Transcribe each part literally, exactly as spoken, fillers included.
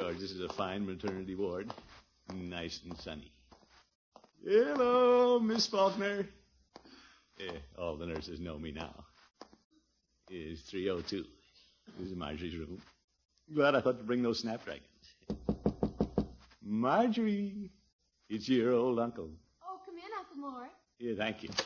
George, this is a fine maternity ward. Nice and sunny. Hello, Miss Faulkner. Eh, all the nurses know me now. It's three oh two. This is Marjorie's room. Glad I thought to bring those snapdragons. Marjorie, it's your old uncle. Oh, come in, Uncle Mort. Yeah, thank you.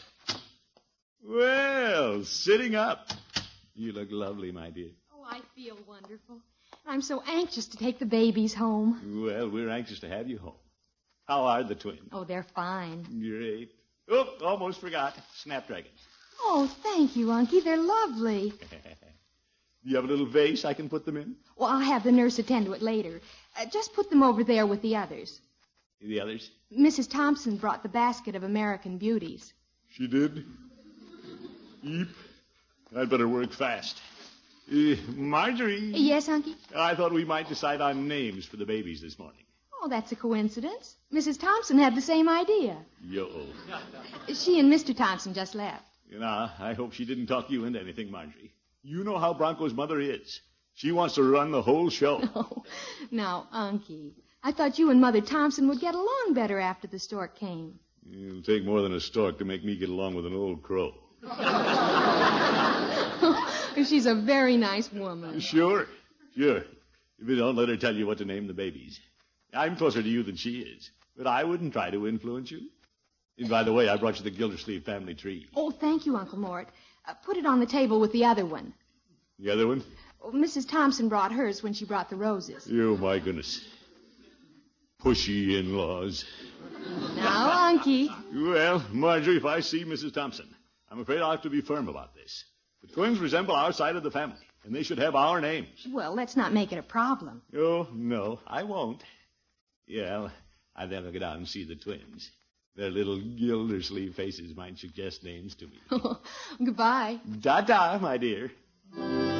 Well, sitting up. You look lovely, my dear. Oh, I feel wonderful. I'm so anxious to take the babies home. Well, we're anxious to have you home. How are the twins? Oh, they're fine. Great. Oh, almost forgot. Snapdragons. Oh, thank you, Unky. They're lovely. Do you have a little vase I can put them in? Well, I'll have the nurse attend to it later. Uh, just put them over there with the others. The others? Missus Thompson brought the basket of American Beauties. She did? Eep. I'd better work fast. Uh, Marjorie. Yes, Unky? I thought we might decide on names for the babies this morning. Oh, that's a coincidence. Missus Thompson had the same idea. Yo. She and Mister Thompson just left. You know, I hope she didn't talk you into anything, Marjorie. You know how Bronco's mother is. She wants to run the whole show. Oh, now, Unky, I thought you and Mother Thompson would get along better after the stork came. It'll take more than a stork to make me get along with an old crow. She's a very nice woman. Sure, sure. But don't let her tell you what to name the babies. I'm closer to you than she is, but I wouldn't try to influence you. And by the way, I brought you the Gildersleeve family tree. Oh, thank you, Uncle Mort. Uh, put it on the table with the other one. The other one? Oh, Missus Thompson brought hers when she brought the roses. Oh, my goodness. Pushy in-laws. Now, Unky. Well, Marjorie, if I see Missus Thompson, I'm afraid I'll have to be firm about this. The twins resemble our side of the family, and they should have our names. Well, let's not make it a problem. Oh, no, I won't. Yeah, I'll never go down and see the twins. Their little Gildersleeve faces might suggest names to me. Goodbye. Da-da, my dear.